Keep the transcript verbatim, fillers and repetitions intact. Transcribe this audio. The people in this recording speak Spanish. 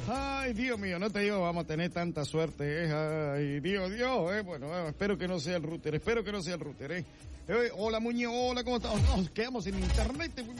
Ay, Dios mío, no te digo, vamos a tener tanta suerte, eh. Ay, Dios, Dios, eh. Bueno, eh, espero que no sea el router, espero que no sea el router, eh. eh hola, Muñoz, hola, ¿cómo estamos? Nos quedamos sin internet.